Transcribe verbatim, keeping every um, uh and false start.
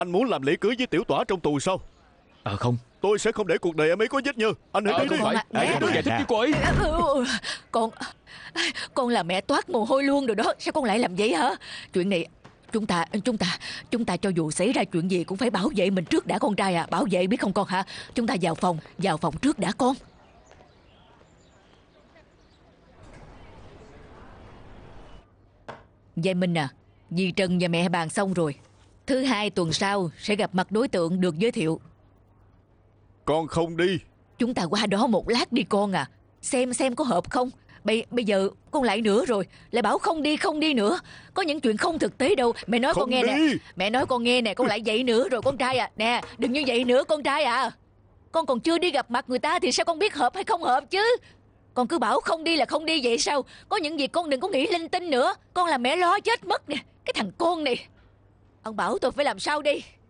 Anh muốn làm lễ cưới với tiểu tỏa trong tù sao? À không. Tôi sẽ không để cuộc đời em ấy có vết nhơ. Anh hãy À, đi không đi. phải. Hãy tôi giải thích với cô ấy. Con Con là mẹ toát mồ hôi luôn rồi đó. Sao con lại làm vậy hả? Chuyện này Chúng ta Chúng ta Chúng ta cho dù xảy ra chuyện gì cũng phải bảo vệ mình trước đã con trai à. Bảo vệ biết không con hả? Chúng ta vào phòng Vào phòng trước đã con. Vậy Minh à, dì Trần và mẹ bàn xong rồi. Thứ hai tuần sau sẽ gặp mặt đối tượng được giới thiệu. Con không đi. Chúng ta qua đó một lát đi con à. Xem xem có hợp không. Bây, bây giờ con lại nữa rồi. Lại bảo không đi không đi nữa. Có những chuyện không thực tế đâu. Mẹ nói Không con nghe đi. nè. Mẹ nói con nghe nè. Con lại vậy nữa rồi con trai à. Nè đừng như vậy nữa con trai à. Con còn chưa đi gặp mặt người ta thì sao con biết hợp hay không hợp chứ. Con cứ bảo không đi là không đi vậy sao. Có những gì con đừng có nghĩ linh tinh nữa. Con là mẹ lo chết mất nè. Cái thằng con này. Ông bảo tôi phải làm sao đi.